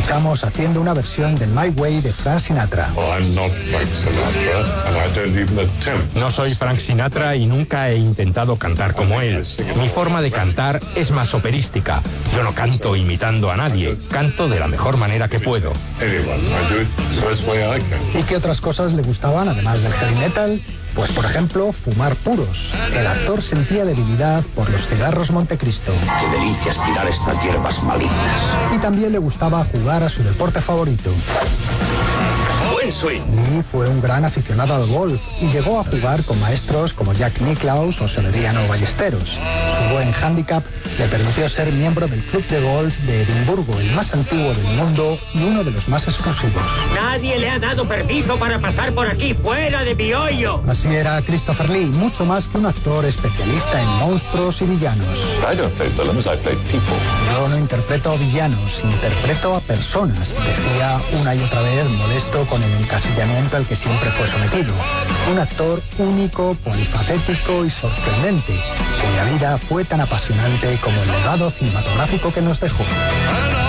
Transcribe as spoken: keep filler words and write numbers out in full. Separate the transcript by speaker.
Speaker 1: escuchamos haciendo una versión de My Way de Frank Sinatra.
Speaker 2: Oh, I'm not Frank Sinatra, and I don't even attempt.
Speaker 3: No soy Frank Sinatra y nunca he intentado cantar como él. Mi forma de cantar es más operística. Yo no canto imitando a nadie, canto de la mejor manera que puedo.
Speaker 1: ¿Y qué otras cosas le gustaban además del heavy metal? Pues por ejemplo, fumar puros. El actor sentía debilidad por los cigarros Montecristo.
Speaker 4: Qué delicia aspirar estas hierbas malignas.
Speaker 1: Y también le gustaba jugar a su deporte favorito.
Speaker 4: Buen swing.
Speaker 1: Lee fue un gran aficionado al golf y llegó a jugar con maestros como Jack Nicklaus o Severiano Ballesteros. Su buen hándicap le permitió ser miembro del club de golf de Edimburgo, el más antiguo del mundo y uno de los más exclusivos.
Speaker 5: Nadie le ha dado permiso para pasar por aquí, fuera de mi hoyo.
Speaker 1: Así era Christopher Lee, mucho más que un actor especialista en monstruos y villanos.
Speaker 2: I don't play villains, I play people.
Speaker 1: Yo no interpreto villanos, interpreto a personas, decía una y otra vez, molesto con el encasillamiento al que siempre fue sometido. Un actor único, polifacético y sorprendente, cuya vida fue tan apasionante como el legado cinematográfico que nos dejó.